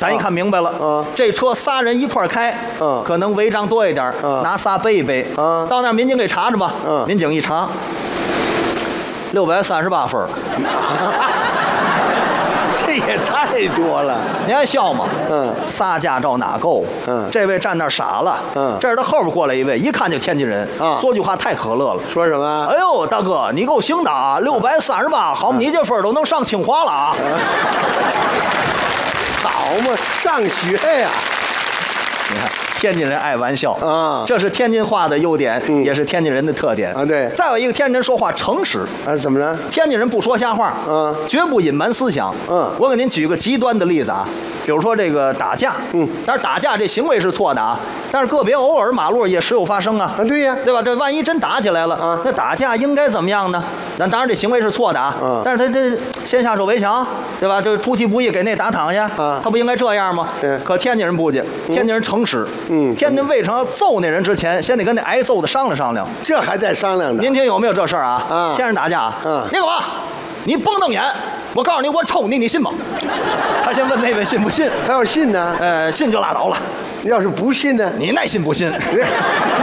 咱一看明白了，这车仨人一块儿开，可能违章多一点，拿仨背一背，到那儿民警给查着吧，民警一查，638分。 这也太多了， 你还笑吗？仨驾照哪够？这位站那儿傻了。这是他后边过来一位，一看就天津人啊，说句话太可乐了。 说什么？ 哎呦，大哥，你够行的啊，638，好嘛，你这分都能上清华了啊！ 好嘛，上学呀！ 你看。天津人爱玩笑啊， 这是天津话的优点，也是天津人的特点啊。对， 再有一个，天津人说话诚实啊，怎么了？ 天津人不说瞎话，绝不隐瞒思想。我给您举个极端的例子啊，比如说这个打架，但是打架这行为是错的啊，但是个别偶尔马路也时有发生啊。 对呀， 对吧？这万一真打起来了啊，那打架应该怎么样呢？那当然这行为是错的啊，但是他这先下手为强，对吧？这出其不意给那打躺下，他不应该这样吗？可天津人不介，天津人诚实。天津为什么要揍那人之前，先得跟那挨揍的商量商量？ 这还在商量呢。 您听有没有这事儿啊？天津打架，那个嘛，你甭瞪眼，我告诉你，我抽你，你信吗？他先问那位信不信？ 他要信呢， 信就拉倒了。 要是不信呢， 你耐信不信？